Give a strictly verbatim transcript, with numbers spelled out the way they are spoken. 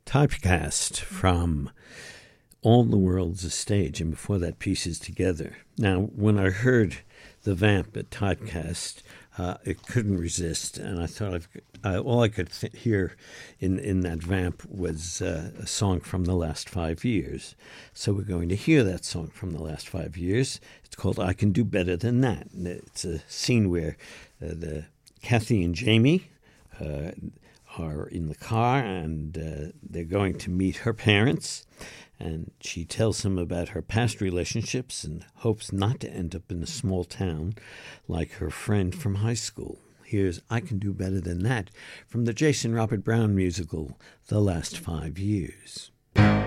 Typecast from All the World's a Stage, and before that, Pieces Together. Now, when I heard the vamp at Typecast, uh, it couldn't resist, and I thought I've, uh, all I could th- hear in, in that vamp was uh, a song from the last five years. So we're going to hear that song from the last five years. It's called I Can Do Better Than That. And it's a scene where uh, the Kathy and Jamie uh, are in the car, and uh, they're going to meet her parents, and she tells them about her past relationships and hopes not to end up in a small town like her friend from high school. Here's I Can Do Better Than That from the Jason Robert Brown musical, The Last Five Years.